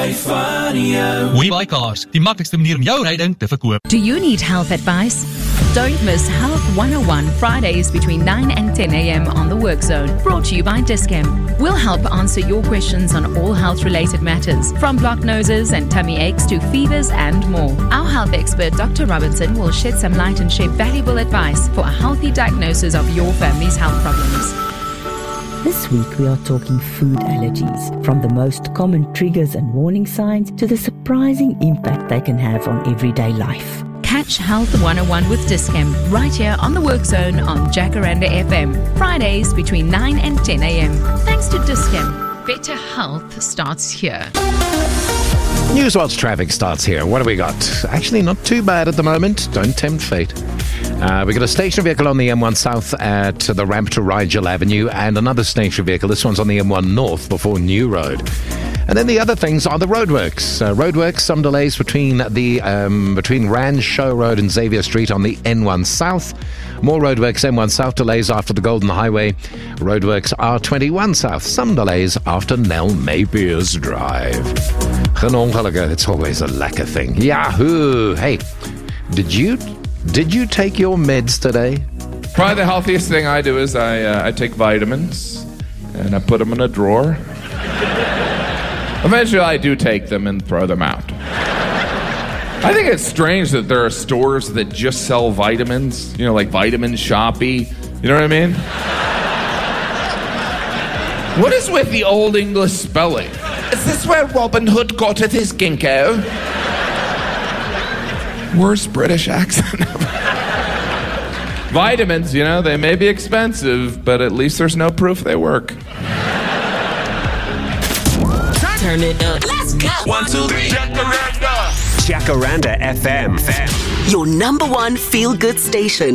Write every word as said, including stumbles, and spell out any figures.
Stefania. WeBuyCars, die maklikste manier om jou ryding te verkoop. Do you need health advice? Don't miss Health one oh one Fridays between nine and ten a.m. on the Work Zone, brought to you by Dis-Chem. We'll help answer your questions on all health-related matters, from blocked noses and tummy aches to fevers and more. Our health expert, Doctor Robertson, will shed some light and share valuable advice for a healthy diagnosis of your family's health problems. This week we are talking food allergies, from the most common triggers and warning signs to the surprising impact they can have on everyday life. Catch Health one oh one with Dis-Chem right here on the Work Zone on Jacaranda F M, Fridays between nine and ten a.m. Thanks to Dis-Chem, better health starts here. Newswatch traffic starts here. What do we got? Actually, not too bad at the moment. Don't tempt fate. Uh, we got a station vehicle on the M one South at the ramp to Rigel Avenue, and another station vehicle. This one's on the M one North before New Road. And then the other things are the roadworks. Uh, roadworks, some delays between the um, between Rand Show Road and Xavier Street on the N one South. More roadworks, M one South delays after the Golden Highway. Roadworks R twenty-one South, some delays after Nell Napier's Drive. Geen ongelukken, it's always a lekker thing. Yahoo! Hey, did you did you take your meds today? Probably the healthiest thing I do is I uh, I take vitamins and I put them in a drawer. Eventually I do take them and throw them out. I think it's strange that there are stores that just sell vitamins, you know, like Vitamin Shoppy. You know what I mean? What is with the old English spelling? Is this where Robin Hood got at his ginkgo? Worst British accent ever. Vitamins, you know, they may be expensive, but at least there's no proof they work. Turn it up. Let's go. One, two, three. Jacaranda. Jacaranda F M. Your number one feel-good station.